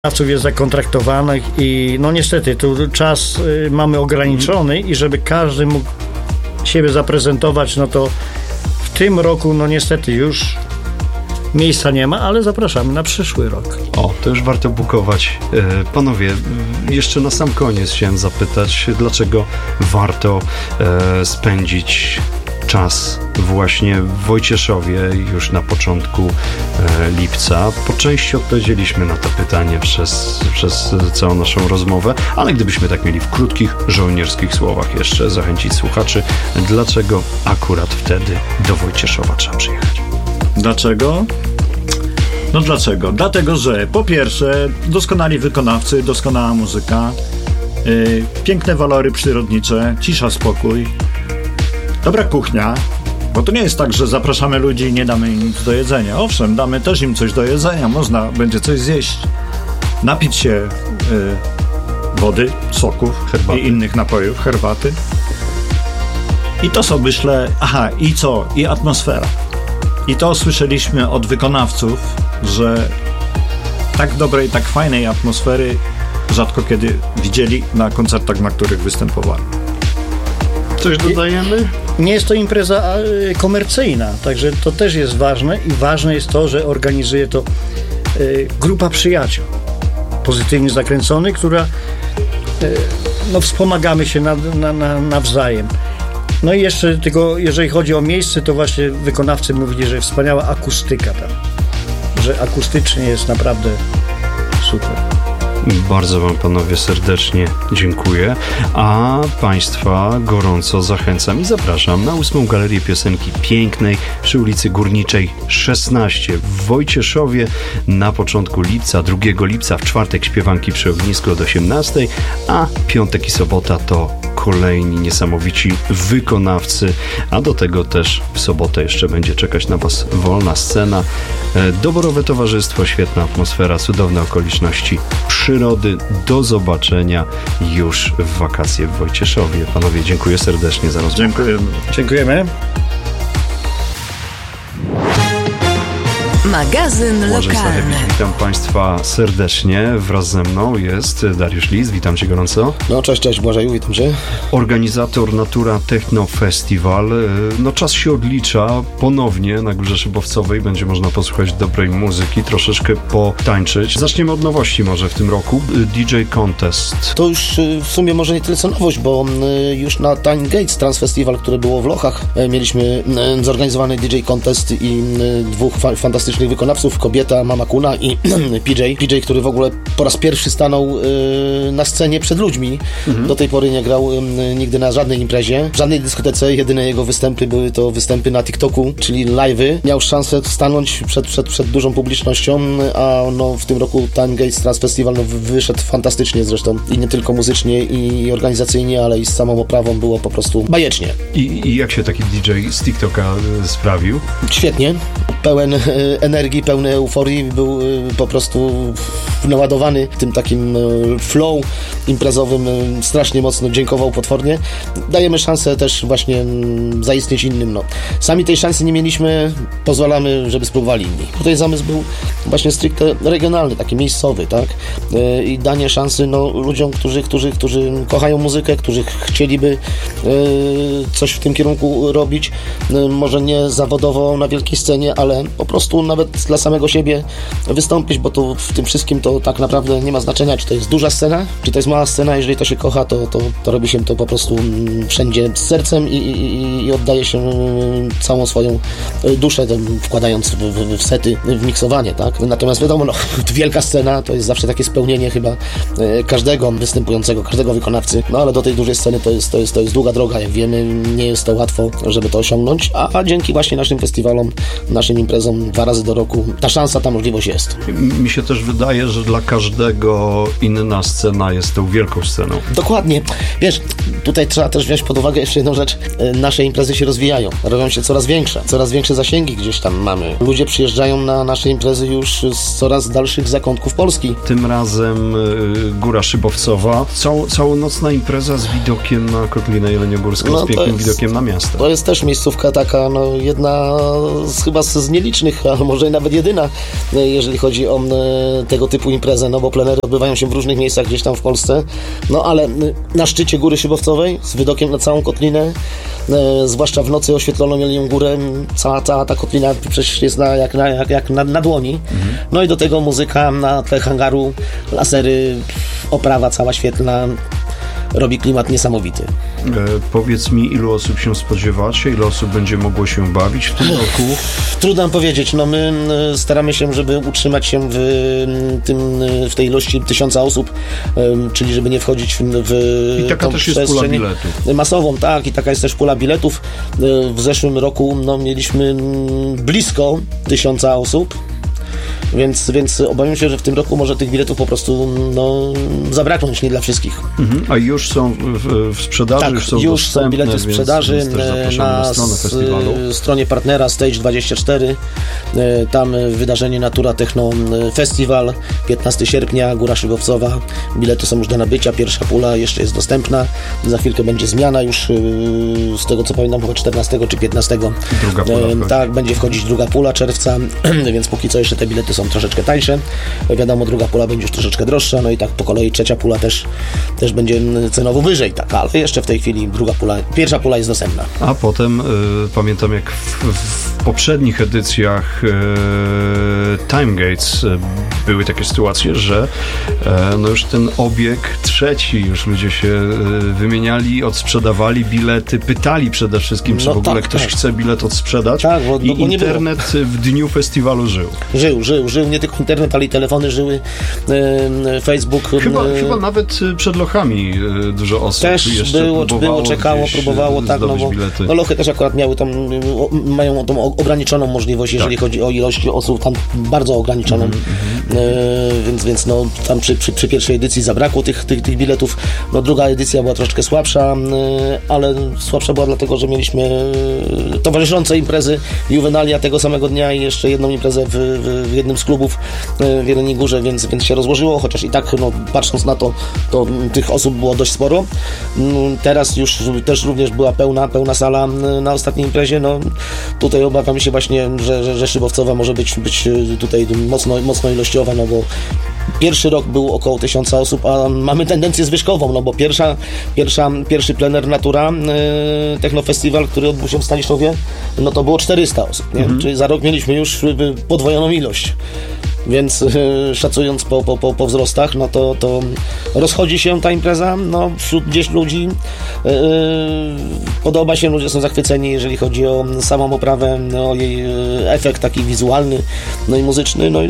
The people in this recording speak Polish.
wykonawców jest zakontraktowanych i no niestety tu czas mamy ograniczony i żeby każdy mógł siebie zaprezentować, no to w tym roku no niestety już miejsca nie ma, ale zapraszamy na przyszły rok. O, to już warto bukować. Panowie, jeszcze na sam koniec chciałem zapytać, dlaczego warto spędzić czas właśnie w Wojcieszowie już na początku lipca. Po części odpowiedzieliśmy na to pytanie przez całą naszą rozmowę, ale gdybyśmy tak mieli w krótkich, żołnierskich słowach jeszcze zachęcić słuchaczy, dlaczego akurat wtedy do Wojcieszowa trzeba przyjechać? Dlaczego? No dlaczego? Dlatego, że po pierwsze doskonali wykonawcy, doskonała muzyka, piękne walory przyrodnicze, cisza, spokój, dobra kuchnia, bo to nie jest tak, że zapraszamy ludzi i nie damy im nic do jedzenia. Owszem, damy też im coś do jedzenia, można będzie coś zjeść, napić się wody, soków, herbaty i innych napojów, herbaty. I to są, myślę, i co? I atmosfera. I to słyszeliśmy od wykonawców, że tak dobrej, tak fajnej atmosfery rzadko kiedy widzieli na koncertach, na których występowali. Coś dodajemy? Nie jest to impreza komercyjna, także to też jest ważne i ważne jest to, że organizuje to grupa przyjaciół pozytywnie zakręconych, która wspomagamy się nawzajem. No i jeszcze tylko, jeżeli chodzi o miejsce, to właśnie wykonawcy mówili, że wspaniała akustyka tam, że akustycznie jest naprawdę super. Bardzo wam, panowie, serdecznie dziękuję, a państwa gorąco zachęcam i zapraszam na 8. Galerię Piosenki Pięknej przy ulicy Górniczej 16 w Wojcieszowie na początku lipca, 2 lipca, w czwartek śpiewanki przy ognisku od 18, a piątek i sobota to kolejni niesamowici wykonawcy, a do tego też w sobotę jeszcze będzie czekać na was wolna scena, doborowe towarzystwo, świetna atmosfera, cudowne okoliczności przyrody. Do zobaczenia już w wakacje w Wojcieszowie. Panowie, dziękuję serdecznie za rozmowę. Dziękujemy. Magazyn lokalny. Witam państwa serdecznie. Wraz ze mną jest Dariusz Lis. Witam cię gorąco. No, cześć, Błażeju, witam cię. Organizator Natura Techno Festival. No, czas się odlicza. Ponownie na Górze Szybowcowej będzie można posłuchać dobrej muzyki, troszeczkę potańczyć. Zaczniemy od nowości może w tym roku. DJ Contest. To już w sumie może nie tyle co nowość, bo już na Time Gates Trans Festival, które było w Lochach, mieliśmy zorganizowany DJ Contest i 2 fantastycznych wykonawców, Kobieta, Mama Kuna i PJ, który w ogóle po raz pierwszy stanął na scenie przed ludźmi. Do tej pory nie grał nigdy na żadnej imprezie, w żadnej dyskotece. Jedyne jego występy były to występy na TikToku, czyli live'y. Miał szansę stanąć przed dużą publicznością, a w tym roku Time Gates Trans Festival wyszedł fantastycznie zresztą i nie tylko muzycznie i organizacyjnie, ale i z samą oprawą było po prostu bajecznie. I jak się taki DJ z TikToka sprawił? Świetnie. Pełen energii, pełny euforii, był po prostu naładowany tym takim flow imprezowym, strasznie mocno dziękował potwornie. Dajemy szansę też właśnie zaistnieć innym. Sami tej szansy nie mieliśmy, pozwalamy, żeby spróbowali inni. Tutaj zamysł był właśnie stricte regionalny, taki miejscowy, tak? I danie szansy ludziom, którzy kochają muzykę, którzy chcieliby coś w tym kierunku robić, może nie zawodowo na wielkiej scenie, ale po prostu nawet dla samego siebie wystąpić, bo to w tym wszystkim to tak naprawdę nie ma znaczenia, czy to jest duża scena, czy to jest mała scena. Jeżeli to się kocha, to robi się to po prostu wszędzie z sercem i oddaje się całą swoją duszę, wkładając w sety, w miksowanie, tak? Natomiast wiadomo, wielka scena to jest zawsze takie spełnienie chyba każdego występującego, każdego wykonawcy, ale do tej dużej sceny to jest długa droga, jak wiemy, nie jest to łatwo, żeby to osiągnąć, a dzięki właśnie naszym festiwalom, naszym imprezom 2 razy do roku, ta szansa, ta możliwość jest. Mi się też wydaje, że dla każdego inna scena jest tą wielką sceną. Dokładnie. Wiesz, tutaj trzeba też wziąć pod uwagę jeszcze jedną rzecz. Nasze imprezy się rozwijają, robią się coraz większe zasięgi gdzieś tam mamy. Ludzie przyjeżdżają na nasze imprezy już z coraz dalszych zakątków Polski. Tym razem Góra Szybowcowa. Całonocna impreza z widokiem na Kotlinę Jeleniogórską, z pięknym widokiem na miasto. To jest też miejscówka taka, jedna chyba z nielicznych, a może nawet jedyna, jeżeli chodzi o tego typu imprezę, bo plenery odbywają się w różnych miejscach gdzieś tam w Polsce, ale na szczycie Góry Szybowcowej z widokiem na całą Kotlinę, zwłaszcza w nocy oświetloną Jelenią Górę, cała ta Kotlina przecież jest jak na dłoni. No i do tego muzyka na tle hangaru, lasery, oprawa cała świetlna, robi klimat niesamowity. Powiedz mi, ilu osób się spodziewacie? Ile osób będzie mogło się bawić w tym roku? Trudno powiedzieć. My staramy się, żeby utrzymać się w tej ilości 1000 osób, czyli żeby nie wchodzić w I taka też jest pula biletów. Masową, tak. I taka jest też pula biletów. W zeszłym roku mieliśmy blisko 1000 osób. Więc obawiam się, że w tym roku może tych biletów po prostu zabraknąć, nie dla wszystkich. A już są w sprzedaży? Tak, już są bilety w sprzedaży na stronie partnera Stage24. Tam wydarzenie Natura Techno Festival, 15 sierpnia, Góra Szybowcowa. Bilety są już do nabycia, pierwsza pula jeszcze jest dostępna. Za chwilkę będzie zmiana już, z tego co pamiętam, chyba 14 czy 15. Druga pula tak, będzie wchodzić druga pula czerwca, więc póki co jeszcze te bilety są troszeczkę tańsze. Wiadomo, druga pula będzie już troszeczkę droższa, i tak po kolei trzecia pula też będzie cenowo wyżej, tak, ale jeszcze w tej chwili pierwsza pula jest dostępna. A potem pamiętam, jak w poprzednich edycjach Time Gates były takie sytuacje, że już ten obieg trzeci, już ludzie się wymieniali, odsprzedawali bilety, pytali przede wszystkim, czy w ogóle ktoś chce bilet odsprzedać, bo internet w dniu festiwalu żył. Żył, nie tylko internet, ale i telefony żyły, Facebook. Chyba nawet przed lochami dużo osób też próbowało, tak, bo lochy też akurat mają tą ograniczoną możliwość, jeżeli chodzi o ilość osób, tam bardzo ograniczoną, więc tam przy pierwszej edycji zabrakło tych biletów, druga edycja była troszeczkę słabsza, ale słabsza była dlatego, że mieliśmy towarzyszące imprezy Juvenalia tego samego dnia i jeszcze jedną imprezę w jednym z klubów w Jeleniej Górze, więc się rozłożyło, chociaż i tak, patrząc na to tych osób było dość sporo. Teraz już też również była pełna sala na ostatniej imprezie. Tutaj obawiam się właśnie, że Szybowcowa może być tutaj mocno ilościowa, bo pierwszy rok był około 1000 osób, a mamy tendencję zwyżkową, bo pierwszy plener Natura Technofestiwal, który odbył się w Staniszowie, to było 400 osób, czyli za rok mieliśmy już podwojoną ilość. Więc szacując po wzrostach, to rozchodzi się ta impreza, wśród gdzieś ludzi podoba się, ludzie są zachwyceni, jeżeli chodzi o samą oprawę, o jej efekt taki wizualny, i muzyczny,